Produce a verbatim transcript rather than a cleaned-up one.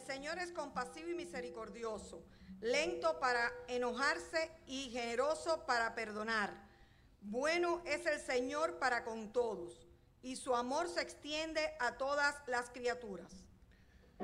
Señor es compasivo y misericordioso, lento para enojarse y generoso para perdonar. Bueno es el Señor para con todos, y su amor se extiende a todas las criaturas.